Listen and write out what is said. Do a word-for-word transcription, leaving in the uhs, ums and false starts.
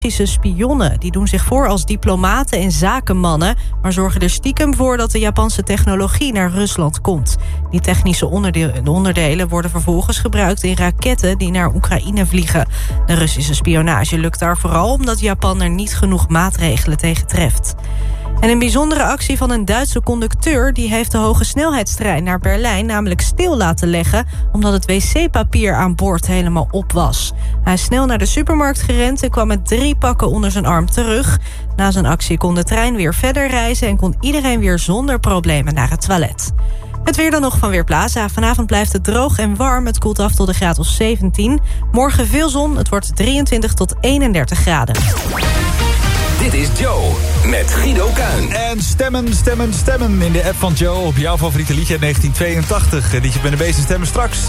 Russische spionnen. Die doen zich voor als diplomaten en zakenmannen, maar zorgen er stiekem voor dat de Japanse technologie naar Rusland komt. Die technische onderdeel, onderdelen worden vervolgens gebruikt in raketten die naar Oekraïne vliegen. De Russische spionage lukt daar vooral omdat Japan er niet genoeg maatregelen tegen treft. En een bijzondere actie van een Duitse conducteur, die heeft de hoge snelheidstrein naar Berlijn namelijk stil laten leggen, omdat het wc-papier aan boord helemaal op was. Hij is snel naar de supermarkt gerend en kwam met drie pakken onder zijn arm terug. Na zijn actie kon de trein weer verder reizen en kon iedereen weer zonder problemen naar het toilet. Het weer dan nog van Weerplaza. Vanavond blijft het droog en warm. Het koelt af tot de graad of zeventien. Morgen veel zon. Het wordt drieëntwintig tot eenendertig graden. Dit is Joe met Guido Kuin. En stemmen, stemmen, stemmen in de app van Joe op jouw favoriete liedje uit negentien tweeëntachtig. Het liedje met de meeste stemmen straks